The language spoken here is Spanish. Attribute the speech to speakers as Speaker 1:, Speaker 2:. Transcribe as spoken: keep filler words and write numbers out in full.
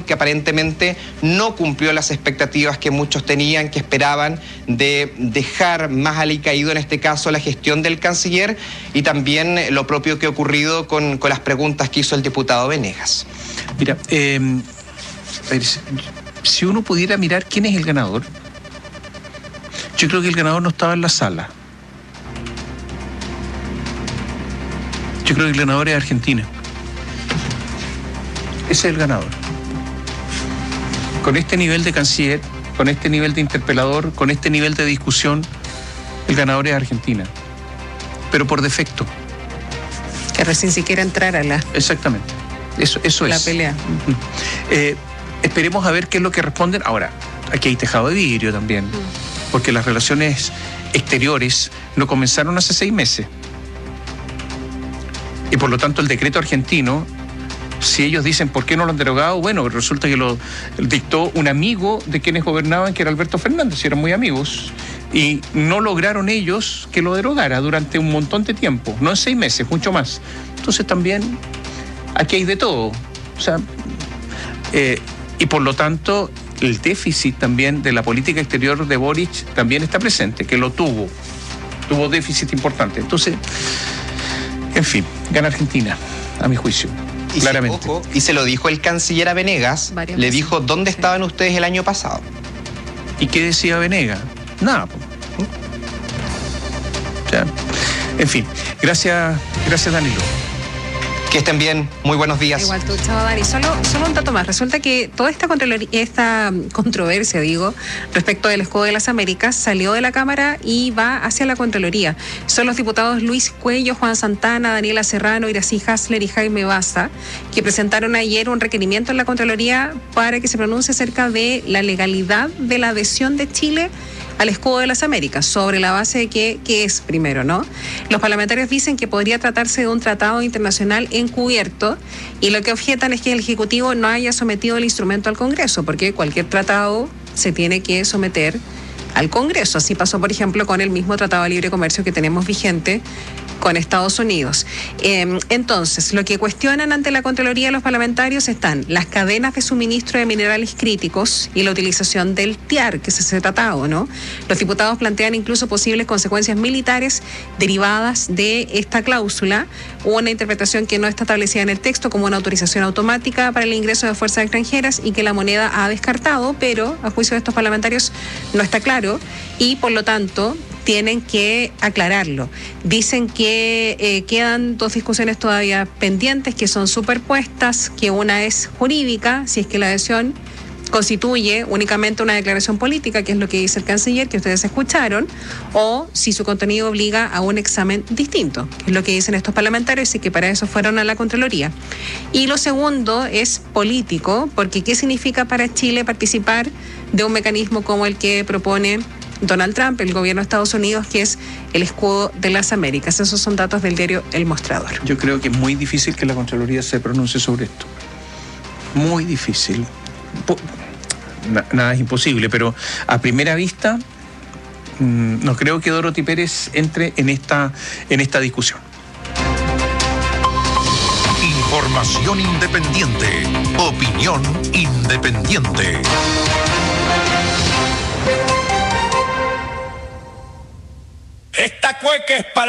Speaker 1: que aparentemente no cumplió las expectativas que muchos tenían, que esperaban de dejar más alicaído en este caso la gestión del canciller, y también lo propio que ha ocurrido con, con las preguntas que hizo el diputado Venegas.
Speaker 2: Mira, eh, si uno pudiera mirar quién es el ganador, yo creo que el ganador no estaba en la sala. Yo creo que el ganador es Argentina. Ese es el ganador. Con este nivel de canciller, con este nivel de interpelador, con este nivel de discusión, el ganador es Argentina. Pero por defecto.
Speaker 3: Que recién siquiera entrara la...
Speaker 2: Exactamente. Eso, eso
Speaker 3: la
Speaker 2: es.
Speaker 3: La pelea.
Speaker 2: Eh, esperemos a ver qué es lo que responden. Ahora, aquí hay tejado de vidrio también. Mm. Porque las relaciones exteriores no comenzaron hace seis meses. Y por lo tanto el decreto argentino, si ellos dicen por qué no lo han derogado, bueno, resulta que lo dictó un amigo de quienes gobernaban, que era Alberto Fernández, y eran muy amigos, y no lograron ellos que lo derogara durante un montón de tiempo, no en seis meses, mucho más. Entonces también aquí hay de todo. O sea, eh, y por lo tanto el déficit también de la política exterior de Boric también está presente, que lo tuvo, tuvo déficit importante. Entonces, en fin, gana Argentina, a mi juicio.
Speaker 1: Y
Speaker 2: claramente.
Speaker 1: Se, ojo, y se lo dijo el canciller a Venegas, Varias le veces. dijo, ¿dónde sí. estaban ustedes el año pasado?
Speaker 2: ¿Y qué decía Venegas? Nada. O sea, en fin, gracias, gracias Danilo.
Speaker 1: Que estén bien, muy buenos días.
Speaker 3: Igual tú, chao Dani. Solo, solo un dato más. Resulta que toda esta, esta controversia, digo, respecto del escudo de las Américas, salió de la Cámara y va hacia la Contraloría. Son los diputados Luis Cuello, Juan Santana, Daniela Serrano, Iracy Hasler y Jaime Baza, que presentaron ayer un requerimiento en la Contraloría para que se pronuncie acerca de la legalidad de la adhesión de Chile al escudo de las Américas, sobre la base de que, que es primero, ¿no? Los parlamentarios dicen que podría tratarse de un tratado internacional encubierto, y lo que objetan es que el Ejecutivo no haya sometido el instrumento al Congreso, porque cualquier tratado se tiene que someter al Congreso. Así pasó, por ejemplo, con el mismo Tratado de Libre Comercio que tenemos vigente con Estados Unidos. Eh, entonces, lo que cuestionan ante la Contraloría los parlamentarios están las cadenas de suministro de minerales críticos y la utilización del T I A R, que es ese tratado, ¿no? Los diputados plantean incluso posibles consecuencias militares derivadas de esta cláusula, una interpretación que no está establecida en el texto como una autorización automática para el ingreso de fuerzas extranjeras y que la moneda ha descartado, pero a juicio de estos parlamentarios no está claro y por lo tanto tienen que aclararlo. Dicen que eh, quedan dos discusiones todavía pendientes que son superpuestas, que una es jurídica, si es que la adhesión constituye únicamente una declaración política, que es lo que dice el canciller, que ustedes escucharon, o si su contenido obliga a un examen distinto, que es lo que dicen estos parlamentarios y que para eso fueron a la Contraloría. Y lo segundo es político, porque ¿qué significa para Chile participar de un mecanismo como el que propone Donald Trump, el gobierno de Estados Unidos, que es el escudo de las Américas? Esos son datos del diario El Mostrador.
Speaker 2: Yo creo que es muy difícil que la Contraloría se pronuncie sobre esto. Muy difícil. Nada es imposible, pero a primera vista mmm, no creo que Dorothy Pérez entre en esta, en esta discusión.
Speaker 4: Información independiente. Opinión independiente. Esta cueca es para